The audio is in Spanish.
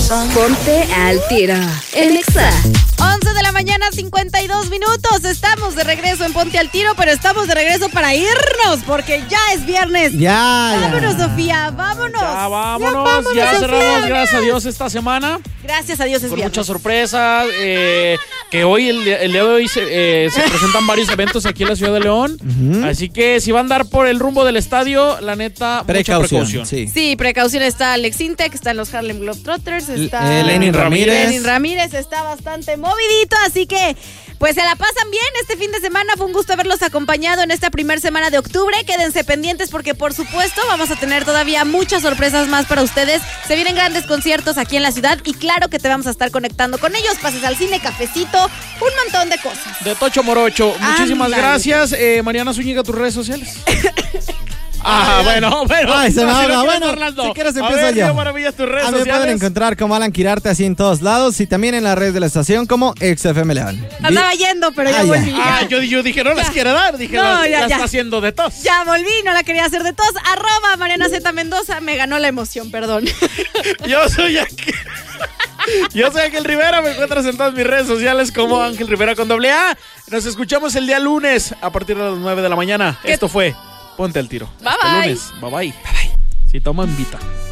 Ponte al tiro en Exa. 11 de la mañana, 52 minutos. Estamos de regreso en Ponte al Tiro, pero estamos de regreso para irnos, porque ya es viernes. Vámonos, Sofía, vámonos. Ya vámonos, ya cerramos, gracias a Dios, esta semana. Gracias a Dios es con viernes. Muchas sorpresas, que hoy, el día de hoy, se presentan varios eventos aquí en la ciudad de León. Así que si va a andar por el rumbo del estadio, la neta, mucha precaución. Sí, precaución. Está Alex Intec, están los Harlem Globetrotters, está Lenin Ramírez. Lenin Ramírez está bastante movidito, así que pues se la pasan bien este fin de semana. Fue un gusto haberlos acompañado en esta primera semana de octubre. Quédense pendientes porque por supuesto vamos a tener todavía muchas sorpresas más para ustedes. Se vienen grandes conciertos aquí en la ciudad y claro que te vamos a estar conectando con ellos. Pases al cine, cafecito, un montón de cosas. De Tocho Morocho. Muchísimas gracias. Mariana Zúñiga, tus redes sociales. Bueno. Ay, se me habla. Bueno, Orlando. si quieres empiezo yo. Maravillas, tus redes A mí me sociales. pueden encontrar como Alan Quirarte así en todos lados y también en las redes de la estación como XFM León. Andaba yendo, pero ya volví. Yo dije, no las quiere dar. Dije, no, ya está haciendo de tos. Ya volví, no la quería hacer de tos. @ Mariana Z Mendoza. Me ganó la emoción, perdón. Yo soy Ángel Rivera, me encuentras en todas mis redes sociales como Ángel Rivera con AA. Nos escuchamos el día lunes a partir de las 9 de la mañana. Esto fue Ponte al Tiro. Bye, Hasta bye. lunes. Bye. Si toman, invita.